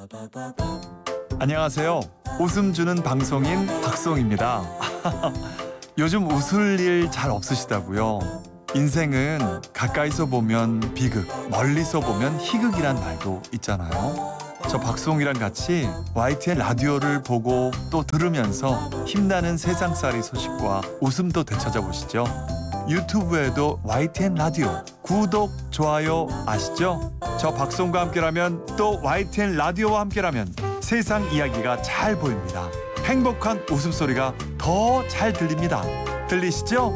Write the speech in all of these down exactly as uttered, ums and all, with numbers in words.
안녕하세요. 웃음 주는 방송인 박송입니다. 요즘 웃을 일 잘 없으시다고요? 인생은 가까이서 보면 비극, 멀리서 보면 희극이란 말도 있잖아요. 저 박송이랑 같이 와이티엔 라디오를 보고 또 들으면서 힘나는 세상살이 소식과 웃음도 되찾아보시죠. 유튜브에도 와이티엔 라디오 구독, 좋아요 아시죠? 저 박송과 함께라면 또 와이티엔 라디오와 함께라면 세상 이야기가 잘 보입니다. 행복한 웃음소리가 더 잘 들립니다. 들리시죠?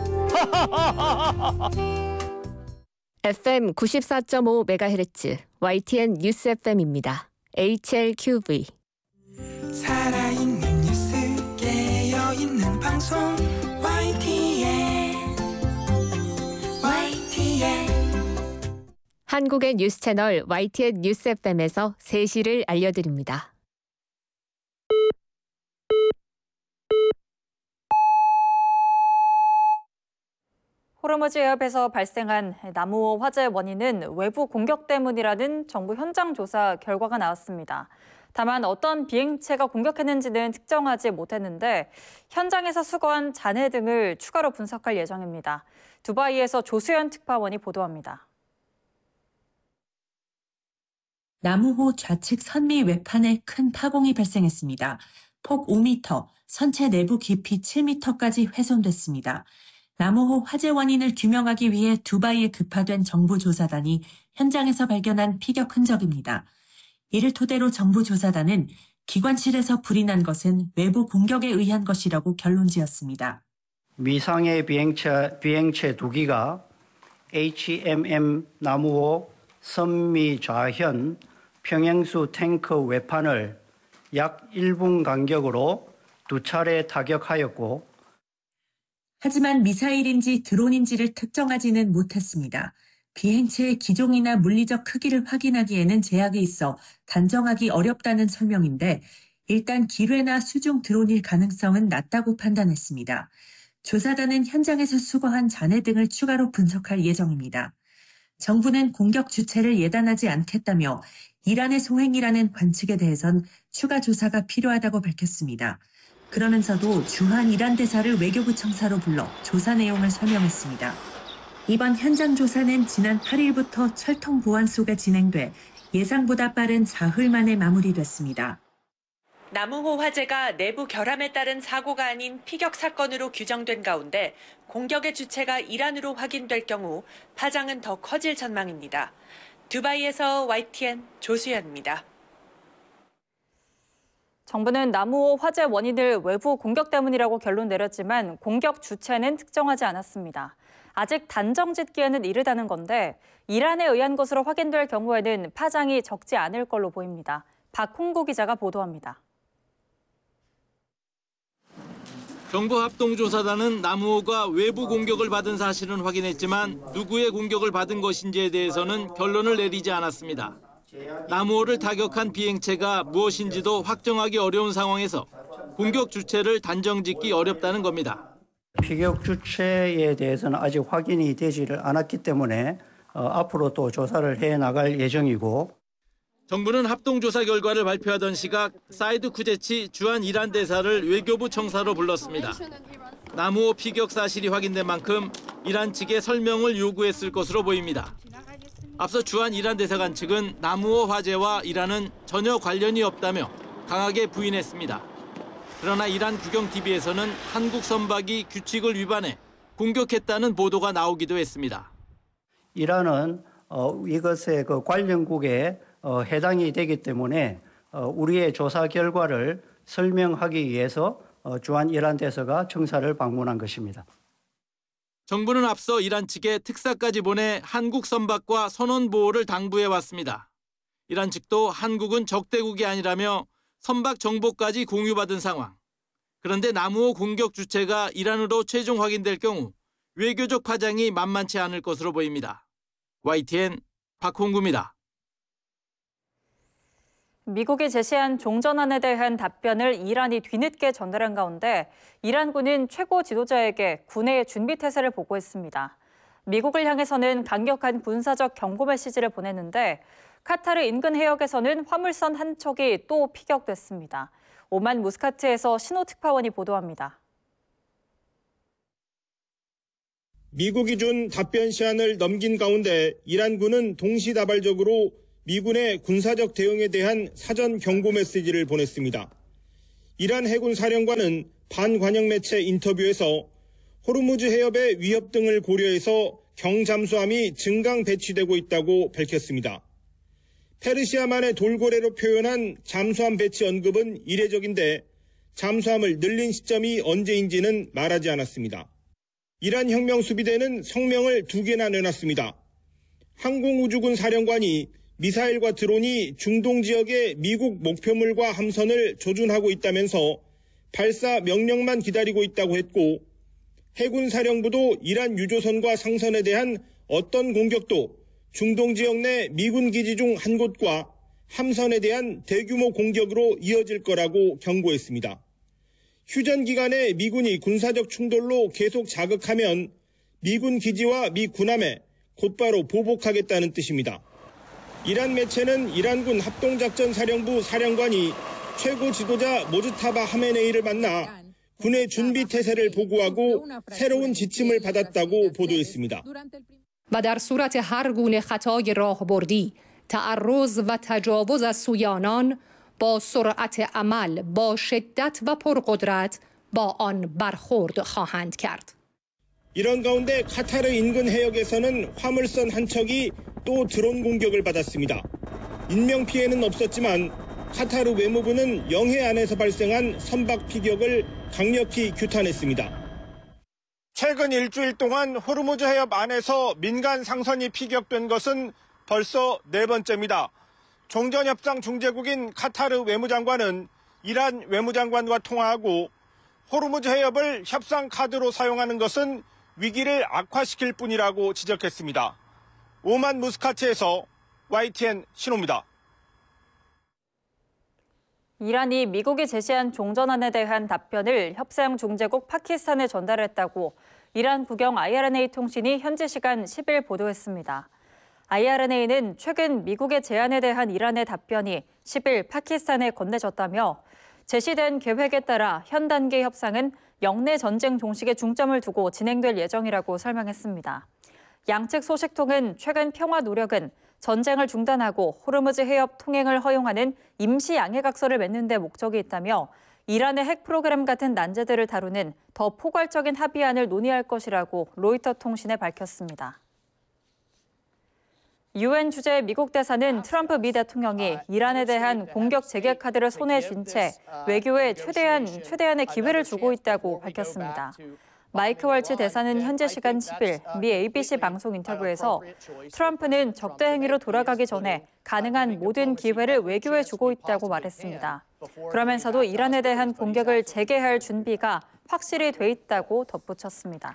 에프엠 구십사 점 오 메가헤르츠 와이티엔 뉴스 에프엠입니다. 에이치엘큐브이 살아있는 뉴스 깨어있는 방송 와이티엔 와이티엔 한국의 뉴스 채널 와이티엔 뉴스 에프엠에서 세 시를 알려드립니다. 호르무즈 해협에서 발생한 나무호 화재 원인은 외부 공격 때문이라는 정부 현장 조사 결과가 나왔습니다. 다만 어떤 비행체가 공격했는지는 특정하지 못했는데 현장에서 수거한 잔해 등을 추가로 분석할 예정입니다. 두바이에서 조수연 특파원이 보도합니다. 나무호 좌측 선미 외판에 큰 파공이 발생했습니다. 폭 오 미터, 선체 내부 깊이 칠 미터까지 훼손됐습니다. 나무호 화재 원인을 규명하기 위해 두바이에 급파된 정부 조사단이 현장에서 발견한 피격 흔적입니다. 이를 토대로 정부 조사단은 기관실에서 불이 난 것은 외부 공격에 의한 것이라고 결론지었습니다. 미상의 비행체, 비행체 두 기가 에이치엠엠 나무호 선미 좌현 평행수 탱크 외판을 약 일 분 간격으로 두 차례 타격하였고 하지만 미사일인지 드론인지를 특정하지는 못했습니다. 비행체의 기종이나 물리적 크기를 확인하기에는 제약이 있어 단정하기 어렵다는 설명인데 일단 기뢰나 수중 드론일 가능성은 낮다고 판단했습니다. 조사단은 현장에서 수거한 잔해 등을 추가로 분석할 예정입니다. 정부는 공격 주체를 예단하지 않겠다며 이란의 소행이라는 관측에 대해선 추가 조사가 필요하다고 밝혔습니다. 그러면서도 주한 이란 대사를 외교부 청사로 불러 조사 내용을 설명했습니다. 이번 현장 조사는 지난 팔 일부터 철통 보안 속에 진행돼 예상보다 빠른 사흘 만에 마무리됐습니다. 나무호 화재가 내부 결함에 따른 사고가 아닌 피격 사건으로 규정된 가운데 공격의 주체가 이란으로 확인될 경우 파장은 더 커질 전망입니다. 두바이에서 와이티엔 조수연입니다. 정부는 나무호 화재 원인을 외부 공격 때문이라고 결론 내렸지만 공격 주체는 특정하지 않았습니다. 아직 단정 짓기에는 이르다는 건데 이란에 의한 것으로 확인될 경우에는 파장이 적지 않을 걸로 보입니다. 박홍구 기자가 보도합니다. 정부 합동조사단은 나무호가 외부 공격을 받은 사실은 확인했지만 누구의 공격을 받은 것인지에 대해서는 결론을 내리지 않았습니다. 나무호를 타격한 비행체가 무엇인지도 확정하기 어려운 상황에서 공격 주체를 단정짓기 어렵다는 겁니다. 피격 주체에 대해서는 아직 확인이 되지를 않았기 때문에 어, 앞으로 또 조사를 해나갈 예정이고 정부는 합동조사 결과를 발표하던 시각 사이드 쿠제치 주한 이란 대사를 외교부 청사로 불렀습니다. 나무호 피격 사실이 확인된 만큼 이란 측에 설명을 요구했을 것으로 보입니다. 앞서 주한 이란 대사관 측은 나무호 화재와 이란은 전혀 관련이 없다며 강하게 부인했습니다. 그러나 이란 국영티비에서는 한국 선박이 규칙을 위반해 공격했다는 보도가 나오기도 했습니다. 이란은 어, 이것의 그 관련국에 어, 해당이 되기 때문에 어, 우리의 조사 결과를 설명하기 위해서 어, 주한 이란 대사가 청사를 방문한 것입니다. 정부는 앞서 이란 측에 특사까지 보내 한국 선박과 선원 보호를 당부해 왔습니다. 이란 측도 한국은 적대국이 아니라며 선박 정보까지 공유받은 상황. 그런데 나무호 공격 주체가 이란으로 최종 확인될 경우 외교적 파장이 만만치 않을 것으로 보입니다. 와이티엔 박홍구입니다. 미국이 제시한 종전안에 대한 답변을 이란이 뒤늦게 전달한 가운데 이란군은 최고 지도자에게 군의 준비 태세를 보고했습니다. 미국을 향해서는 강력한 군사적 경고 메시지를 보냈는데 카타르 인근 해역에서는 화물선 한 척이 또 피격됐습니다. 오만 무스카트에서 신호특파원이 보도합니다. 미국이 준 답변 시한을 넘긴 가운데 이란군은 동시다발적으로 미군의 군사적 대응에 대한 사전 경고 메시지를 보냈습니다. 이란 해군 사령관은 반관영 매체 인터뷰에서 호르무즈 해협의 위협 등을 고려해서 경잠수함이 증강 배치되고 있다고 밝혔습니다. 페르시아만의 돌고래로 표현한 잠수함 배치 언급은 이례적인데 잠수함을 늘린 시점이 언제인지는 말하지 않았습니다. 이란 혁명수비대는 성명을 두 개나 내놨습니다. 항공우주군 사령관이 미사일과 드론이 중동 지역의 미국 목표물과 함선을 조준하고 있다면서 발사 명령만 기다리고 있다고 했고 해군 사령부도 이란 유조선과 상선에 대한 어떤 공격도 중동 지역 내 미군 기지 중 한 곳과 함선에 대한 대규모 공격으로 이어질 거라고 경고했습니다. 휴전 기간에 미군이 군사적 충돌로 계속 자극하면 미군 기지와 미 군함에 곧바로 보복하겠다는 뜻입니다. 이란 매체는 이란군 합동작전 사령부 사령관이 최고 지도자 모즈타바 하메네이를 만나 군의 준비 태세를 보고하고 새로운 지침을 받았다고 보도했습니다. و در صورت هر گونه خطای راهبردی، تعرض و تجاوز از سوی آنان با سرعت عمل، با شدت و پرقدرت با آن برخورد خواهند کرد. 이런 가운데 카타르 인근 해역에서는 화물선 한 척이 또 드론 공격을 받았습니다. 인명 피해는 없었지만 카타르 외무부는 영해 안에서 발생한 선박 피격을 강력히 규탄했습니다. 최근 일주일 동안 호르무즈 해협 안에서 민간 상선이 피격된 것은 벌써 네 번째입니다. 종전협상 중재국인 카타르 외무장관은 이란 외무장관과 통화하고 호르무즈 해협을 협상 카드로 사용하는 것은 위기를 악화시킬 뿐이라고 지적했습니다. 오만 무스카트에서 와이티엔 신호입니다. 이란이 미국이 제시한 종전안에 대한 답변을 협상 중재국 파키스탄에 전달했다고 이란 국영 아이알엔에이 통신이 현지 시간 십 일 보도했습니다. 아이알엔에이는 최근 미국의 제안에 대한 이란의 답변이 십 일 파키스탄에 건네졌다며 제시된 계획에 따라 현 단계 협상은 영내 전쟁 종식에 중점을 두고 진행될 예정이라고 설명했습니다. 양측 소식통은 최근 평화 노력은 전쟁을 중단하고 호르무즈 해협 통행을 허용하는 임시 양해각서를 맺는 데 목적이 있다며 이란의 핵 프로그램 같은 난제들을 다루는 더 포괄적인 합의안을 논의할 것이라고 로이터 통신에 밝혔습니다. 유엔 주재 미국 대사는 트럼프 미 대통령이 이란에 대한 공격 재개 카드를 손에 쥔 채 외교에 최대한, 최대한의 기회를 주고 있다고 밝혔습니다. 마이크 월츠 대사는 현지 시간 십 일 미 에이비씨 방송 인터뷰에서 트럼프는 적대 행위로 돌아가기 전에 가능한 모든 기회를 외교에 주고 있다고 말했습니다. 그러면서도 이란에 대한 공격을 재개할 준비가 확실히 돼 있다고 덧붙였습니다.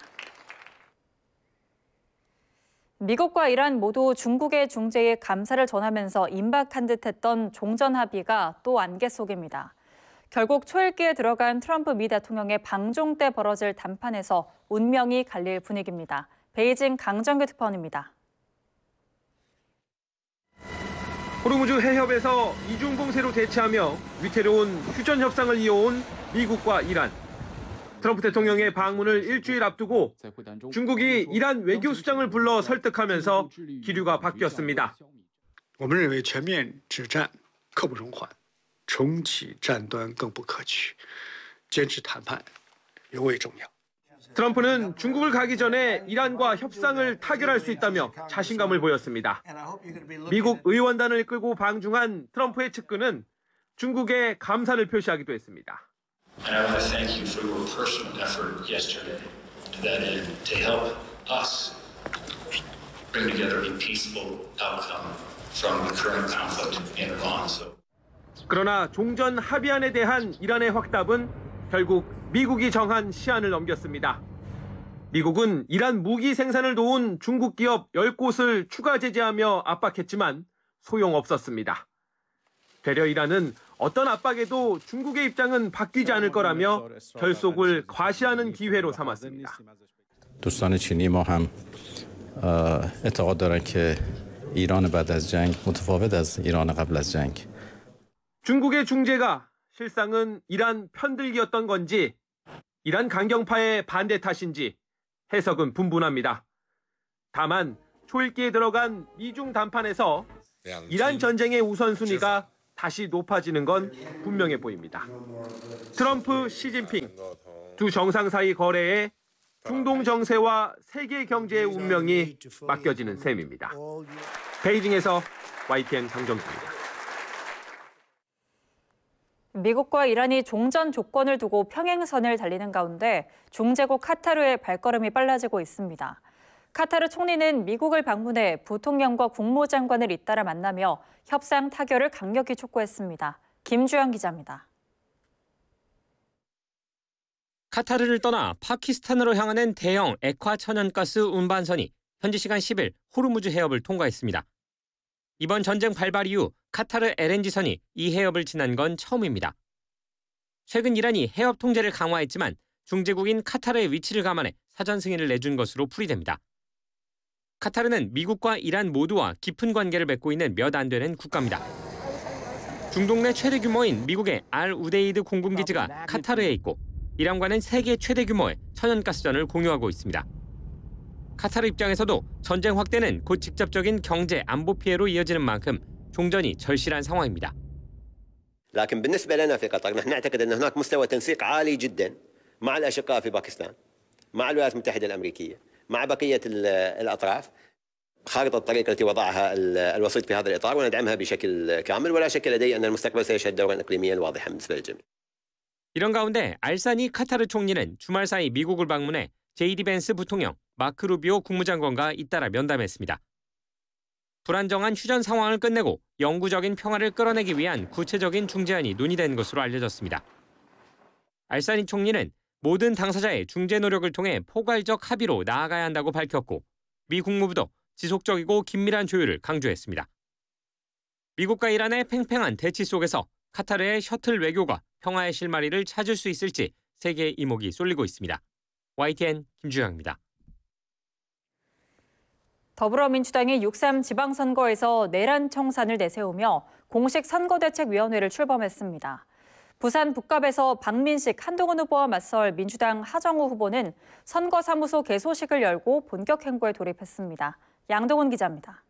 미국과 이란 모두 중국의 중재에 감사를 전하면서 임박한 듯했던 종전 합의가 또 안개 속입니다. 결국 초읽기에 들어간 트럼프 미 대통령의 방중 때 벌어질談판에서 운명이 갈릴 분위기입니다. 베이징 강정규 특파원입니다. 호르무즈 해협에서 이중 공세로 대치하며 위태로운 휴전 협상을 이어온 미국과 이란. 트럼프 대통령의 방문을 일주일 앞두고 중국이 이란 외교수장을 불러 설득하면서 기류가 바뀌었습니다. 我们认为全面止战刻不容缓，重启战端更不可取，坚持谈判尤为重要。 트럼프는 중국을 가기 전에 이란과 협상을 타결할 수 있다며 자신감을 보였습니다. 미국 의원단을 끌고 방중한 트럼프의 측근은 중국에 감사를 표시하기도 했습니다. And I want to thank you for your personal effort yesterday to that end to help us bring together a peaceful outcome from the current conflict in Iran. So. 그러나 종전 합의안에 대한 이란의 확답은 결국 미국이 정한 시한을 넘겼습니다. 미국은 이란 무기 생산을 도운 중국 기업 열 곳을 추가 제재하며 압박했지만 소용없었습니다. 되려 이란은 어떤 압박에도 중국의 입장은 바뀌지 않을 거라며 결속을 과시하는 기회로 삼았습니다. دوستان چینی ما هم اعتقاد دارن که ایران بعد از جنگ متفاوت از ایران قبل از جنگ. 중국의 중재가 실상은 이란 편들기였던 건지 이란 강경파의 반대 탓인지 해석은 분분합니다. 다만 초읽기에 들어간 미중 담판에서 이란 전쟁의 우선순위가 다시 높아지는 건 분명해 보입니다. 트럼프, 시진핑 두 정상 사이 거래에 중동 정세와 세계 경제의 운명이 맡겨지는 셈입니다. 베이징에서 와이티엔 강정수입니다. 미국과 이란이 종전 조건을 두고 평행선을 달리는 가운데 중재국 카타르의 발걸음이 빨라지고 있습니다. 카타르 총리는 미국을 방문해 부통령과 국무장관을 잇따라 만나며 협상 타결을 강력히 촉구했습니다. 김주영 기자입니다. 카타르를 떠나 파키스탄으로 향하는 대형 액화 천연가스 운반선이 현지 시간 십 일 호르무즈 해협을 통과했습니다. 이번 전쟁 발발 이후 카타르 엘엔지선이 이 해협을 지난 건 처음입니다. 최근 이란이 해협 통제를 강화했지만 중재국인 카타르의 위치를 감안해 사전 승인을 내준 것으로 풀이됩니다. 카타르는 미국과 이란 모두와 깊은 관계를 맺고 있는 몇 안 되는 국가입니다. 중동 내 최대 규모인 미국의 알 우데이드 공군기지가 카타르에 있고 이란과는 세계 최대 규모의 천연가스전을 공유하고 있습니다. 카타르 입장에서도 전쟁 확대는 곧 직접적인 경제 안보 피해로 이어지는 만큼 종전이 절실한 상황입니다. لكن بالنسبة لنا في قطر نحن نعتقد أن هناك مستوى تنسيق عالي جدا مع الأشقاء في باكستان مع الولايات المتحدة الأمريكية مع بقية الأطراف خارطة الطريق التي وضعها الوسيط في هذا الإطار وندعمها بشكل كامل ولا شك لدي أن المستقبل سيشهد دورا إقليميا واضحا بالنسبة للجميع. 이런 가운데 알사니 카타르 총리는 주말 사이 미국을 방문해 제이디 벤스 부통령, 마크 루비오 국무장관과 잇따라 면담했습니다. 불안정한 휴전 상황을 끝내고 영구적인 평화를 끌어내기 위한 구체적인 중재안이 논의된 것으로 알려졌습니다. 알사니 총리는 모든 당사자의 중재 노력을 통해 포괄적 합의로 나아가야 한다고 밝혔고 미 국무부도 지속적이고 긴밀한 조율을 강조했습니다. 미국과 이란의 팽팽한 대치 속에서 카타르의 셔틀 외교가 평화의 실마리를 찾을 수 있을지 세계의 이목이 쏠리고 있습니다. 와이티엔 김주영입니다. 더불어민주당이 육 삼 지방선거에서 내란 청산을 내세우며 공식 선거대책위원회를 출범했습니다. 부산 북갑에서 박민식, 한동훈 후보와 맞설 민주당 하정우 후보는 선거사무소 개소식을 열고 본격 행보에 돌입했습니다. 양동훈 기자입니다.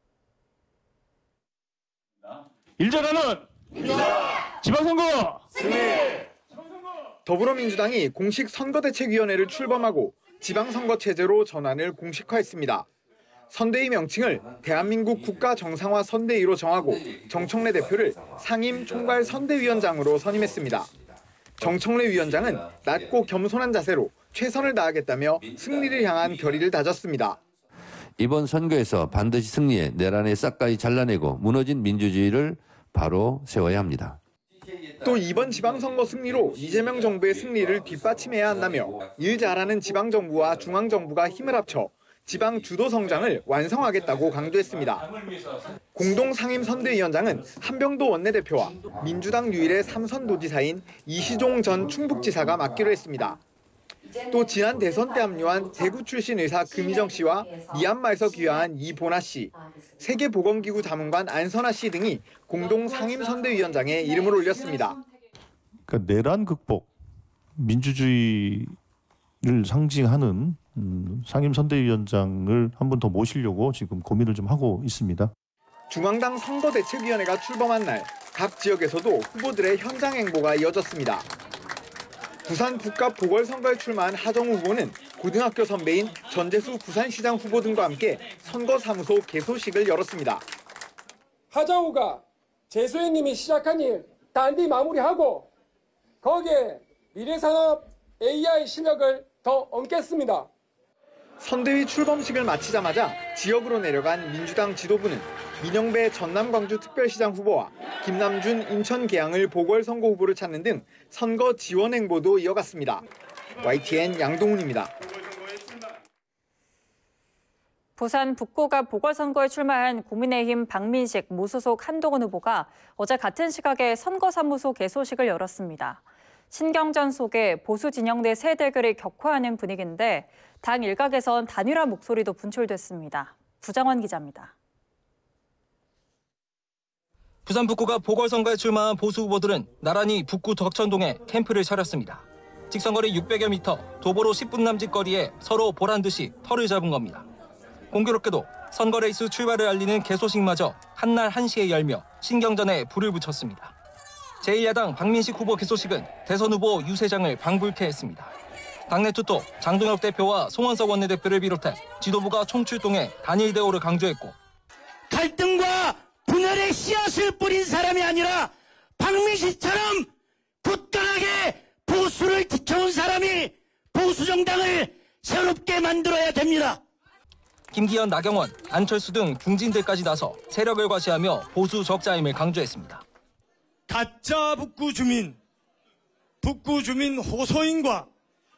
일자가는 지방선거 승리! 더불어민주당이 공식 선거대책위원회를 출범하고 지방선거 체제로 전환을 공식화했습니다. 선대위 명칭을 대한민국 국가정상화 선대위로 정하고 정청래 대표를 상임 총괄 선대위원장으로 선임했습니다. 정청래 위원장은 낮고 겸손한 자세로 최선을 다하겠다며 승리를 향한 결의를 다졌습니다. 이번 선거에서 반드시 승리해 내란을 싹가이 잘라내고 무너진 민주주의를 바로 세워야 합니다. 또 이번 지방선거 승리로 이재명 정부의 승리를 뒷받침해야 한다며 일 잘하는 지방정부와 중앙정부가 힘을 합쳐 지방 주도 성장을 완성하겠다고 강조했습니다. 공동 상임 선대위원장은 한병도 원내대표와 민주당 유일의 삼선 도지사인 이시종 전 충북지사가 맡기로 했습니다. 또 지난 대선 때 합류한 대구 출신 의사 금희정 씨와 미얀마에서 귀화한 이보나 씨, 세계보건기구 자문관 안선아 씨 등이 공동 상임 선대위원장에 이름을 올렸습니다. 그러니까 내란 극복, 민주주의를 상징하는 음, 상임 선대위원장을 한 번 더 모시려고 지금 고민을 좀 하고 있습니다. 중앙당 선거대책위원회가 출범한 날 각 지역에서도 후보들의 현장 행보가 이어졌습니다. 부산 북갑 보궐선거에 출마한 하정우 후보는 고등학교 선배인 전재수 부산시장 후보 등과 함께 선거사무소 개소식을 열었습니다. 하정우가 재수혜님이 시작한 일 단디 마무리하고 거기에 미래산업 에이아이 실력을 더 얹겠습니다. 선대위 출범식을 마치자마자 지역으로 내려간 민주당 지도부는 민영배 전남 광주 특별시장 후보와 김남준 인천 계양을 보궐선거 후보를 찾는 등 선거 지원 행보도 이어갔습니다. 와이티엔 양동훈입니다. 부산 북구가 보궐선거에 출마한 국민의힘 박민식 무소속 한동훈 후보가 어제 같은 시각에 선거사무소 개소식을 열었습니다. 신경전 속에 보수 진영 내 세 대결이 격화하는 분위기인데 당 일각에선 단일화 목소리도 분출됐습니다. 구정원 기자입니다. 부산 북구가 보궐선거에 출마한 보수 후보들은 나란히 북구 덕천동에 캠프를 차렸습니다. 직선거리 육백여 미터, 도보로 십 분 남짓 거리에 서로 보란 듯이 털을 잡은 겁니다. 공교롭게도 선거 레이스 출발을 알리는 개소식마저 한날 한시에 열며 신경전에 불을 붙였습니다. 제일 야당 박민식 후보 개소식은 대선 후보 유 세장을 방불케 했습니다. 당내 투톱 장동혁 대표와 송원석 원내대표를 비롯해 지도부가 총출동해 단일 대우를 강조했고, 갈등과 분열의 씨앗을 뿌린 사람이 아니라 박민식처럼 굳건하게 보수를 지켜온 사람이 보수정당을 새롭게 만들어야 됩니다. 김기현, 나경원, 안철수 등 중진들까지 나서 세력을 과시하며 보수 적자임을 강조했습니다. 가짜 북구 주민, 북구 주민 호소인과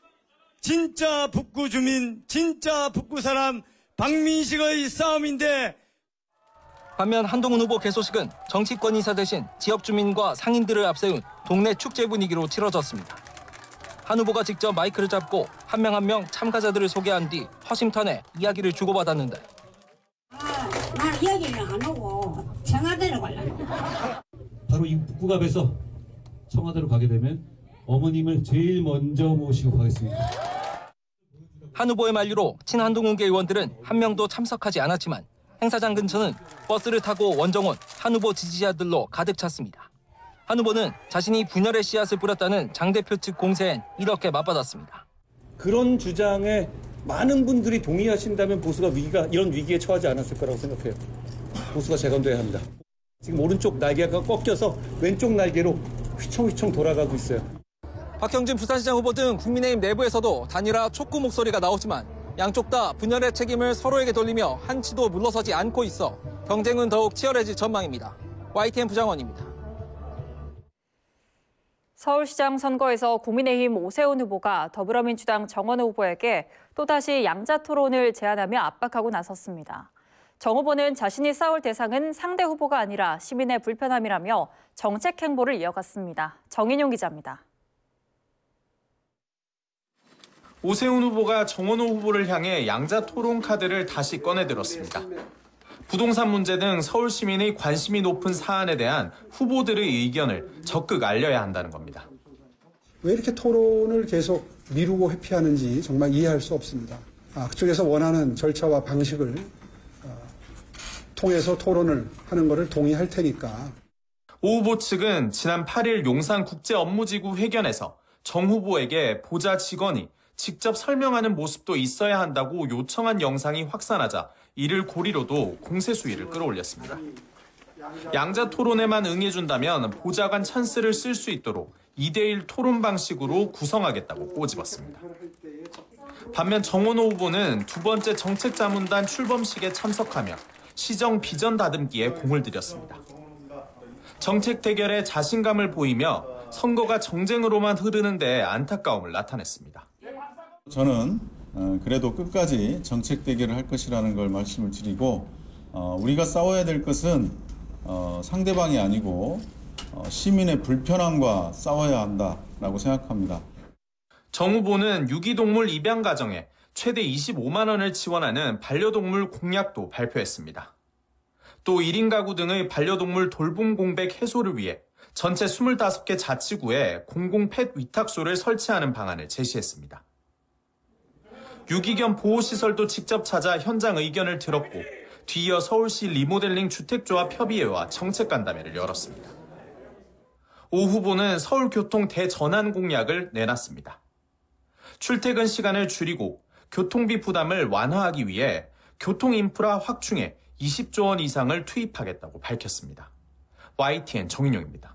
진짜 북구 주민, 진짜 북구 사람 박민식의 싸움인데, 반면 한동훈 후보 개소식은 정치권 인사 대신 지역 주민과 상인들을 앞세운 동네 축제 분위기로 치러졌습니다. 한 후보가 직접 마이크를 잡고 한 명 한 명 참가자들을 소개한 뒤 허심탄회 이야기를 주고받았는데, 아, 난 이야기를 안 하고 청와대로 가려고. 바로 이 북구갑에서 청와대로 가게 되면 어머님을 제일 먼저 모시고 가겠습니다. 한 후보의 만류로 친한동훈계 의원들은 한 명도 참석하지 않았지만 행사장 근처는 버스를 타고 원정원 한 후보 지지자들로 가득 찼습니다. 한 후보는 자신이 분열의 씨앗을 뿌렸다는 장 대표 측 공세엔 이렇게 맞받았습니다. 그런 주장에 많은 분들이 동의하신다면 보수가 위기가 이런 위기에 처하지 않았을 거라고 생각해요. 보수가 재건돼야 합니다. 지금 오른쪽 날개가 꺾여서 왼쪽 날개로 휘청휘청 돌아가고 있어요. 박형준 부산시장 후보 등 국민의힘 내부에서도 단일화 촉구 목소리가 나오지만 양쪽 다 분열의 책임을 서로에게 돌리며 한치도 물러서지 않고 있어 경쟁은 더욱 치열해질 전망입니다. 와이티엔 부장원입니다. 서울시장 선거에서 국민의힘 오세훈 후보가 더불어민주당 정원호 후보에게 또다시 양자 토론을 제안하며 압박하고 나섰습니다. 정 후보는 자신이 싸울 대상은 상대 후보가 아니라 시민의 불편함이라며 정책 행보를 이어갔습니다. 정인용 기자입니다. 오세훈 후보가 정원호 후보를 향해 양자 토론 카드를 다시 꺼내들었습니다. 부동산 문제 등 서울 시민의 관심이 높은 사안에 대한 후보들의 의견을 적극 알려야 한다는 겁니다. 왜 이렇게 토론을 계속 미루고 회피하는지 정말 이해할 수 없습니다. 아, 그쪽에서 원하는 절차와 방식을 어, 통해서 토론을 하는 것을 동의할 테니까. 오 후보 측은 지난 팔 일 용산국제업무지구 회견에서 정 후보에게 보좌 직원이 직접 설명하는 모습도 있어야 한다고 요청한 영상이 확산하자 이를 고리로도 공세 수위를 끌어올렸습니다. 양자 토론에만 응해준다면 보좌관 찬스를 쓸 수 있도록 이 대 일 토론 방식으로 구성하겠다고 꼬집었습니다. 반면 정원호 후보는 두 번째 정책자문단 출범식에 참석하며 시정 비전 다듬기에 공을 들였습니다. 정책 대결에 자신감을 보이며 선거가 정쟁으로만 흐르는데 안타까움을 나타냈습니다. 저는 그래도 끝까지 정책 대결을 할 것이라는 걸 말씀을 드리고, 우리가 싸워야 될 것은 상대방이 아니고 시민의 불편함과 싸워야 한다라고 생각합니다. 정 후보는 유기동물 입양 가정에 최대 이십오만 원을 지원하는 반려동물 공약도 발표했습니다. 또 일 인 가구 등의 반려동물 돌봄 공백 해소를 위해 전체 이십오 개 자치구에 공공 펫 위탁소를 설치하는 방안을 제시했습니다. 유기견 보호시설도 직접 찾아 현장 의견을 들었고, 뒤이어 서울시 리모델링 주택조합 협의회와 정책간담회를 열었습니다. 오 후보는 서울교통 대전환 공약을 내놨습니다. 출퇴근 시간을 줄이고 교통비 부담을 완화하기 위해 교통인프라 확충에 이십조 원 이상을 투입하겠다고 밝혔습니다. 와이티엔 정인용입니다.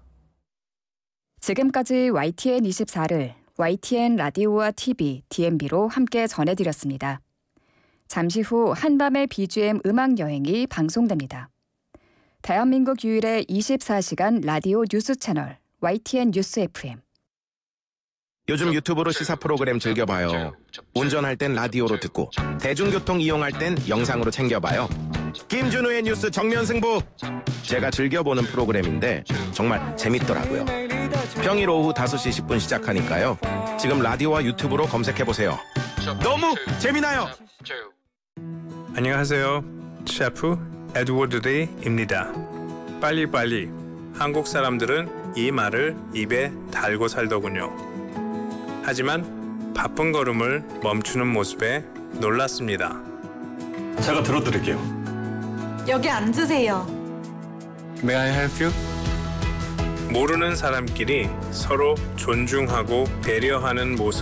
지금까지 와이티엔 이십사를 와이티엔 라디오와 티비, 디엠비로 함께 전해드렸습니다. 잠시 후 한밤의 비지엠 음악여행이 방송됩니다. 대한민국 유일의 이십사 시간 라디오 뉴스 채널 와이티엔 뉴스 에프엠. 요즘 유튜브로 시사 프로그램 즐겨봐요. 운전할 땐 라디오로 듣고 대중교통 이용할 땐 영상으로 챙겨봐요. 김준우의 뉴스 정면승부. 제가 즐겨보는 프로그램인데 정말 재밌더라고요. 평일 오후 다섯 시 십 분 시작하니까요. 지금 라디오와 유튜브로 검색해보세요. 너무 재미나요. 안녕하세요. 셰프 에드워드 데이입니다. 빨리빨리 한국 사람들은 이 말을 입에 달고 살더군요. 하지만 바쁜 걸음을 멈추는 모습에 놀랐습니다. 제가 들어드릴게요. 여기 앉으세요. May I help you? 모르는 사람끼리 서로 존중하고 배려하는 모습